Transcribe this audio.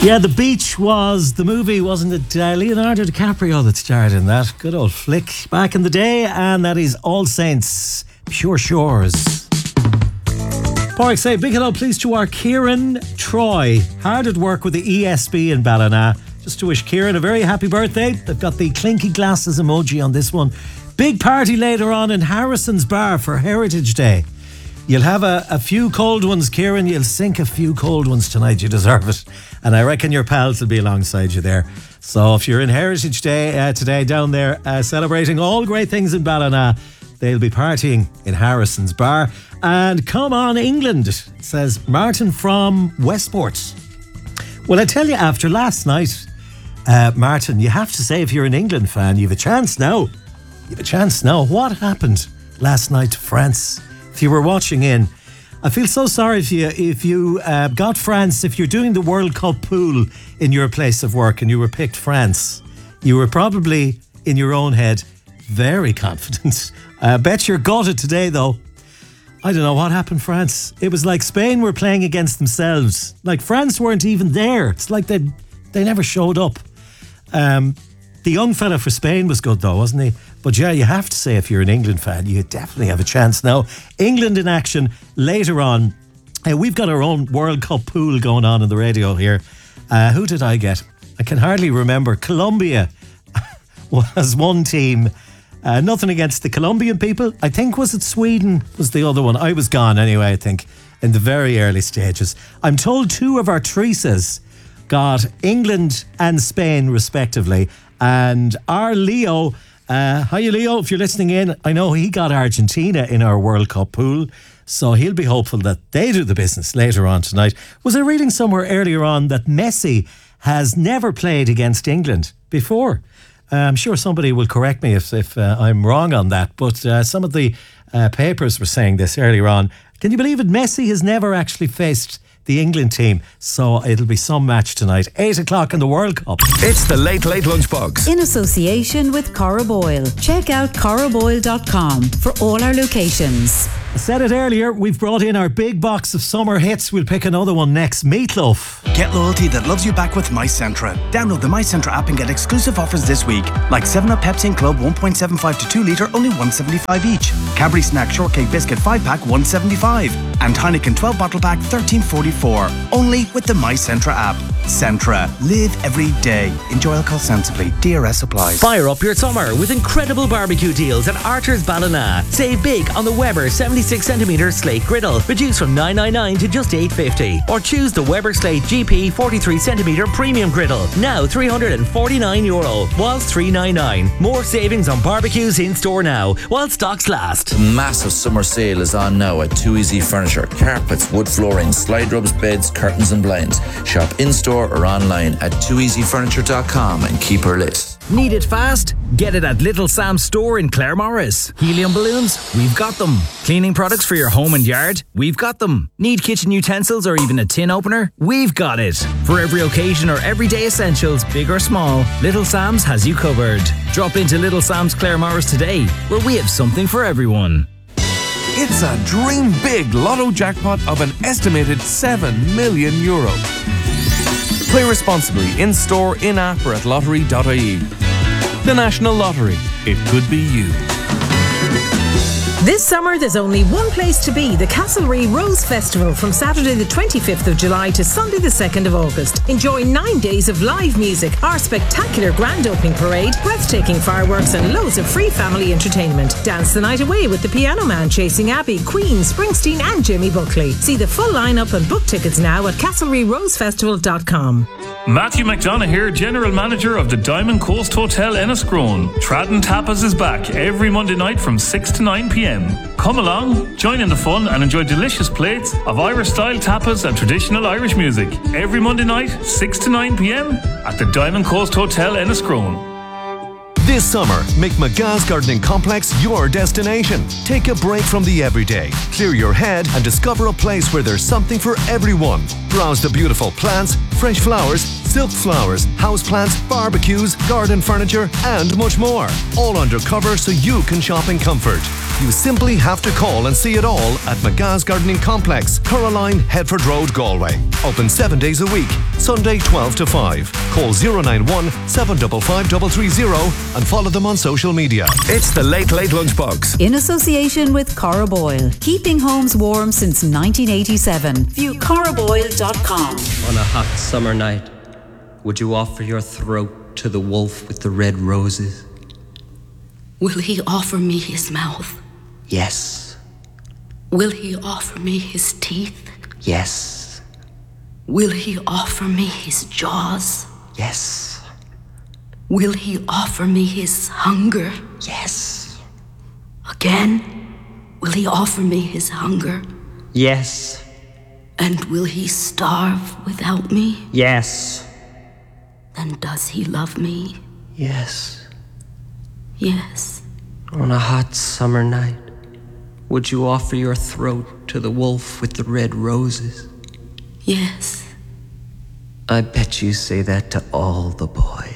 Yeah, The Beach was the movie, wasn't it? Leonardo DiCaprio that starred in that. Good old flick back in the day. And that is All Saints, Pure Shores. Porrick say, big hello please to our Kieran Troy. Hard at work with the ESB in Ballina. Just to wish Kieran a very happy birthday. They've got the clinky glasses emoji on this one. Big party later on in Harrison's Bar for Heritage Day. You'll have a few cold ones, Kieran. You'll sink a few cold ones tonight. You deserve it. And I reckon your pals will be alongside you there. So if you're in Heritage Day today down there celebrating all great things in Ballina, they'll be partying in Harrison's Bar. And come on, England, says Martin from Westport. Well, I tell you, after last night, Martin, you have to say, if you're an England fan, you have a chance now. You have a chance now. What happened last night to France? If you were watching in, I feel so sorry if you got France, if you're doing the World Cup pool in your place of work and you were picked France. You were probably, in your own head, very confident. I bet you're gutted today, though. I don't know what happened, France. It was like Spain were playing against themselves. Like France weren't even there. It's like they never showed up. The young fella for Spain was good, though, wasn't he? But yeah, you have to say, if you're an England fan, you definitely have a chance now. England in action later on. We've got our own World Cup pool going on the radio here. Who did I get? I can hardly remember. Colombia was one team. Nothing against the Colombian people. I think, was it Sweden was the other one? I was gone anyway, I think, in the very early stages. I'm told two of our Teresas got England and Spain respectively. And our Leo... Hiya Leo, if you're listening in, I know he got Argentina in our World Cup pool, so he'll be hopeful that they do the business later on tonight. Was I reading somewhere earlier on that Messi has never played against England before? I'm sure somebody will correct me if I'm wrong on that, but some of the papers were saying this earlier on. Can you believe it? Messi has never actually faced the England team, so it'll be some match tonight. 8 o'clock in the World Cup. It's the Late Late Lunchbox. In association with Corraboyle. Check out corraboyle.com for all our locations. I said it earlier, we've brought in our big box of summer hits. We'll pick another one next. Meatloaf. Get loyalty that loves you back with MyCentra. Download the MyCentra app and get exclusive offers this week, like 7up Pepsi and Club 1.75 to 2 litre, only $1.75 each. Cadbury Snack Shortcake Biscuit 5-pack, $1.75. And Heineken 12 bottle pack, $13.44. Only with the MyCentra app. Centra. Live every day. Enjoy alcohol sensibly. DRS applies. Fire up your summer with incredible barbecue deals at Archer's Ballina. Save big on the Weber 76cm Slate Griddle, reduced from $9.99 to just $8.50. Or choose the Weber Slate GP 43cm Premium Griddle, now €349, whilst $3.99. More savings on barbecues in store now, while stocks last. The massive summer sale is on now at Too Easy Furniture. Carpets, wood flooring, slide rubs, beds, curtains and blinds. Shop in-store or online at tooeasyfurniture.com and keep her lit. Need it fast? Get it at Little Sam's store in Claremorris. Helium balloons? We've got them. Cleaning products for your home and yard? We've got them. Need kitchen utensils or even a tin opener? We've got it. For every occasion or everyday essentials, big or small, Little Sam's has you covered. Drop into Little Sam's Claremorris today, where we have something for everyone. It's a dream big lotto jackpot of an estimated €7 million. Play responsibly in-store, in-app or at lottery.ie. The National Lottery. It could be you. This summer, there's only one place to be, the Castlereagh Rose Festival from Saturday the 25th of July to Sunday the 2nd of August. Enjoy 9 days of live music, our spectacular grand opening parade, breathtaking fireworks and loads of free family entertainment. Dance the night away with the Piano Man, Chasing Abbey, Queen, Springsteen and Jimmy Buckley. See the full lineup and book tickets now at castlereaghrosefestival.com. Matthew McDonough here, General Manager of the Diamond Coast Hotel Enniscrone. Tradden Tapas is back every Monday night from 6 to 9 p.m. Come along, join in the fun and enjoy delicious plates of Irish-style tapas and traditional Irish music. Every Monday night, 6 to 9 p.m. at the Diamond Coast Hotel Enniscrone. This summer, make McGa's Gardening Complex your destination. Take a break from the everyday, clear your head and discover a place where there's something for everyone. Browse the beautiful plants, fresh flowers, silk flowers, houseplants, barbecues, garden furniture and much more. All undercover so you can shop in comfort. You simply have to call and see it all at McGa's Gardening Complex, Caroline, Headford Road, Galway. Open 7 days a week, Sunday 12 to 5. Call 091 755 330 and follow them on social media. It's the Late Late Lunchbox. In association with Cora Boyle, keeping homes warm since 1987. View coraboyle.com. On a hot summer night, would you offer your throat to the wolf with the red roses? Will he offer me his mouth? Yes. Will he offer me his teeth? Yes. Will he offer me his jaws? Yes. Will he offer me his hunger? Yes. Again? Will he offer me his hunger? Yes. And will he starve without me? Yes. Then does he love me? Yes. Yes. On a hot summer night, would you offer your throat to the wolf with the red roses? Yes. I bet you say that to all the boys.